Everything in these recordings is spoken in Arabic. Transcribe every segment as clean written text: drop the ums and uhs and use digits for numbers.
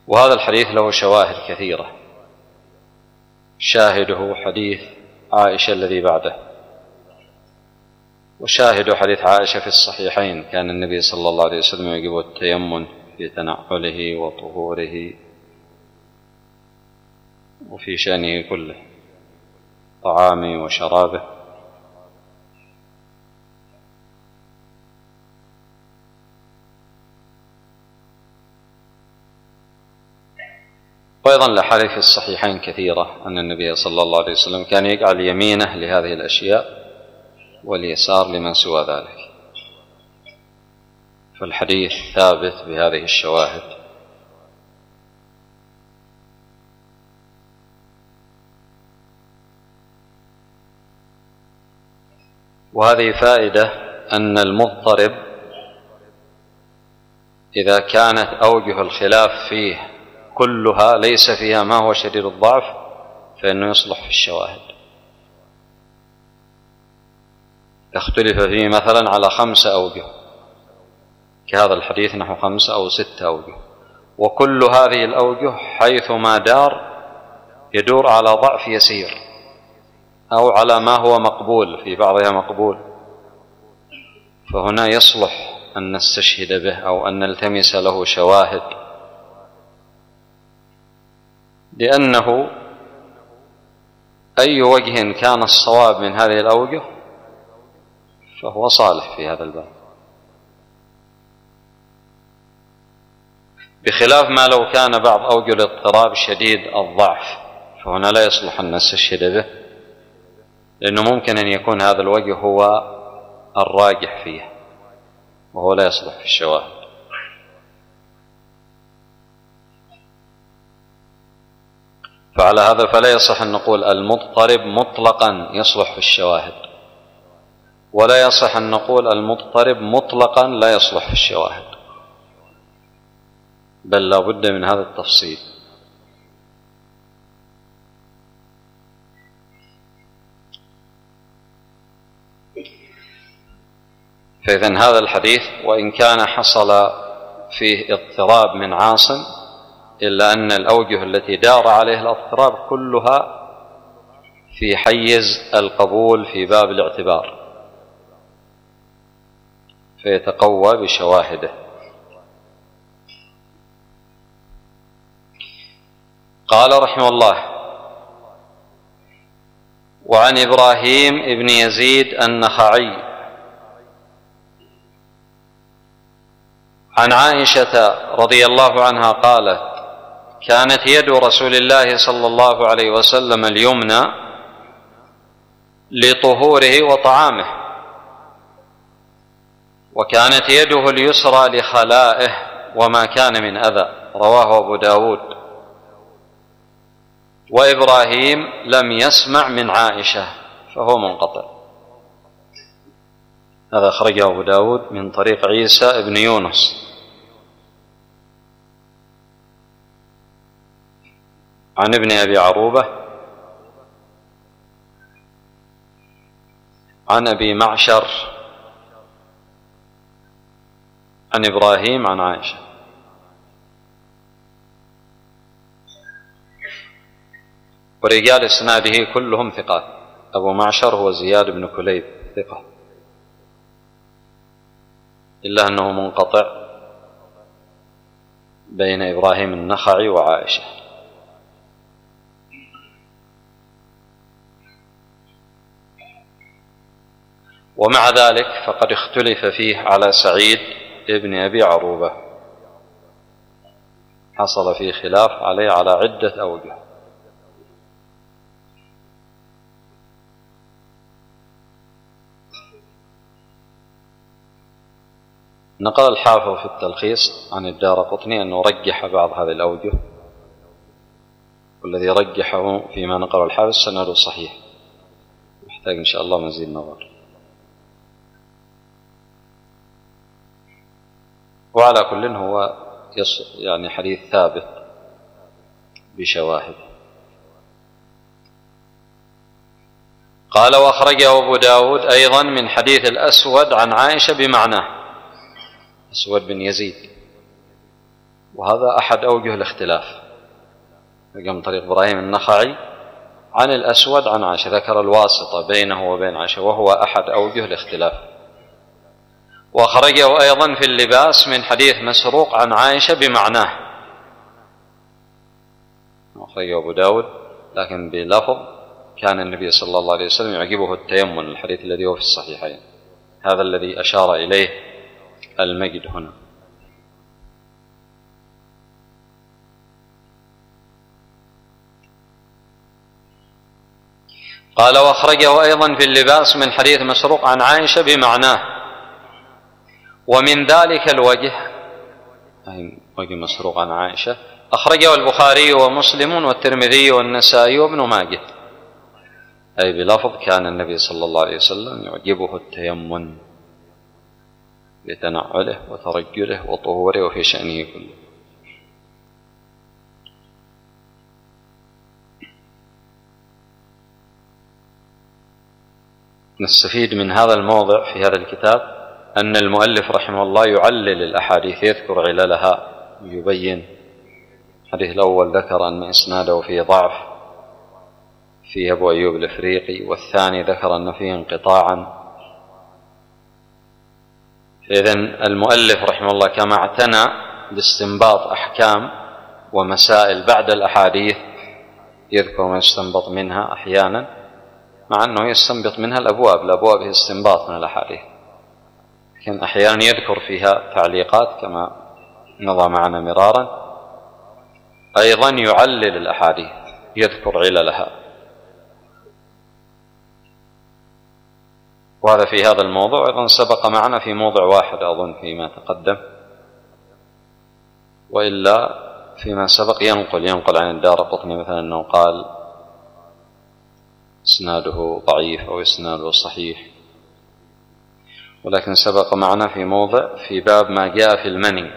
وهذا الحديث له شواهد كثيرة، شاهده حديث عائشة الذي بعده، وشاهد حديث عائشة في الصحيحين كان النبي صلى الله عليه وسلم يجب التيمم في تنعله وطهوره وفي شأنه كله، طعامه وشرابه. وأيضا الأحاديث في الصحيحين كثيرة أن النبي صلى الله عليه وسلم كان يجعل يمينه لهذه الأشياء واليسار لمن سوى ذلك، فالحديث ثابت بهذه الشواهد. وهذه فائدة أن المضطرب إذا كانت أوجه الخلاف فيه كلها ليس فيها ما هو شديد الضعف فإنه يصلح في الشواهد. اختلف فيه مثلا على 5 أوجه كهذا الحديث نحو 5 أو 6 أوجه، وكل هذه الأوجه حيثما دار يدور على ضعف يسير أو على ما هو مقبول، في بعضها مقبول، فهنا يصلح أن نستشهد به أو أن نلتمس له شواهد، لأنه أي وجه كان الصواب من هذه الأوجه فهو صالح في هذا الباب، بخلاف ما لو كان بعض أوجه الاضطراب شديد الضعف فهنا لا يصلح أن نستشهد به، لأنه ممكن أن يكون هذا الوجه هو الراجح فيه وهو لا يصلح في الشواهد. فعلى هذا فلا يصح أن نقول المضطرب مطلقا يصلح في الشواهد، ولا يصح أن نقول المضطرب مطلقا لا يصلح في الشواهد، بل لا بد من هذا التفصيل. فإذن هذا الحديث وإن كان حصل فيه اضطراب من عاصم إلا أن الأوجه التي دار عليها الاضطراب كلها في حيز القبول في باب الاعتبار، فيتقوى بشواهده. قال رحمه الله: وعن إبراهيم ابن يزيد النخعي عن عائشة رضي الله عنها قالت: كانت يد رسول الله صلى الله عليه وسلم اليمنى لطهوره وطعامه، وكانت يده اليسرى لخلائه وما كان من أذى. رواه أبو داود. وإبراهيم لم يسمع من عائشة فهو منقطع. هذا أخرجه أبو داود من طريق عيسى بن يونس عن ابن أبي عروبة عن أبي معشر عن إبراهيم عن عائشة. ورجال إسناده كلهم ثقات. أبو معشر هو زياد بن كليب ثقة، إلا أنه منقطع بين إبراهيم النخعي وعائشة. ومع ذلك فقد اختلف فيه على سعيد ابن أبي عروبة، حصل فيه خلاف عليه على عدة أوجه. نقل الحافظ في التلخيص عن الدارقطني أنه رجح بعض هذه الأوجه، والذي رجحه فيما نقل الحافظ سنده صحيح، يحتاج إن شاء الله مزيد نظر. وعلى كل هو يعني حديث ثابت بشواهد. قال: وأخرجه أبو داود أيضا من حديث الأسود عن عائشة بمعناه، أسود بن يزيد، وهذا أحد أوجه الاختلاف. من طريق إبراهيم النخعي عن الأسود عن عائشة ذكر الواسطة بينه وبين عائشة، وهو أحد أوجه الاختلاف. وأخرجه أيضا في اللباس من حديث مسروق عن عائشة بمعناه، أخرجه أبو داود لكن بلفظ كان النبي صلى الله عليه وسلم يعجبه التيمم، الحديث الذي هو في الصحيحين، هذا الذي أشار إليه المجد هنا. قال وأخرجه أيضا في اللباس من حديث مسروق عن عائشة بمعناه، ومن ذلك الوجه أي وجه مسروق عن عائشة أخرجه البخاري ومسلم والترمذي والنسائي وابن ماجه، أي بلفظ كان النبي صلى الله عليه وسلم يعجبه التيمم بتنعله وترجله وطهوره وفي شأنه كله. نستفيد من هذا الموضع في هذا الكتاب أن المؤلف رحمه الله يعلل الأحاديث، يذكر عللها ويبين. الحديث الأول ذكر أن إسناده فيه ضعف، فيه أبو أيوب الإفريقي، والثاني ذكر أن فيه انقطاعا. إذن المؤلف رحمه الله كما اعتنى باستنباط أحكام ومسائل بعد الأحاديث، يذكر ما يستنبط منها أحيانا، مع أنه يستنبط منها الأبواب هي استنباط من الأحاديث، لكن أحيانا يذكر فيها تعليقات كما مضى معنا مرارا. أيضا يعلل الأحاديث، يذكر عللها، وهذا في هذا الموضوع أيضا سبق معنا في موضع واحد أظن فيما تقدم، وإلا فيما سبق ينقل عن الدارقطني مثلا أنه قال إسناده ضعيف أو إسناده صحيح، ولكن سبق معنا في موضع في باب ما جاء في المني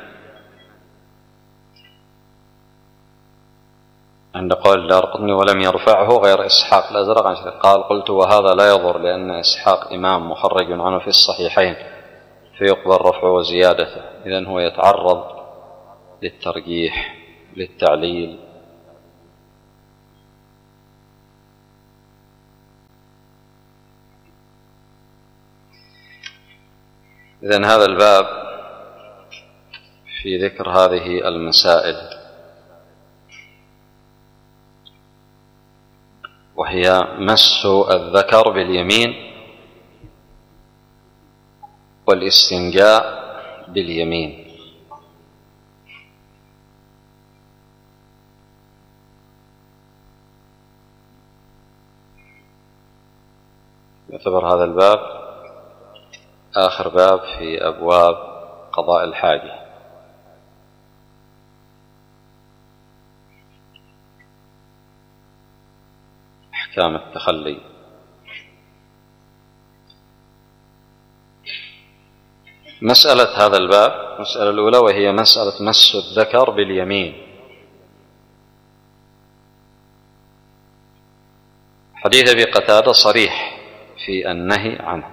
عند قول الدارقطني ولم يرفعه غير إسحاق الأزرق عن شريك، قال قلت وهذا لا يضر لأن إسحاق إمام مخرج عنه في الصحيحين فيقبل رفعه وزيادته، إذن هو يتعرض للترجيح للتعليل. إذن هذا الباب في ذكر هذه المسائل، وهي مس الذكر باليمين والاستنجاء باليمين. يعتبر هذا الباب آخر باب في أبواب قضاء الحاجة. أحكام التخلي. مسألة هذا الباب المسألة الأولى وهي مسألة مس الذكر باليمين. حديث أبي قتادة صريح في النهي عنه،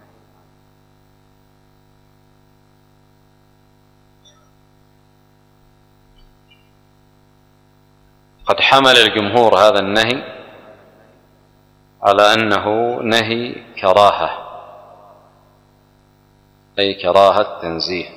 قد حمل الجمهور هذا النهي على أنه نهي كراهة، أي كراهة تنزيه،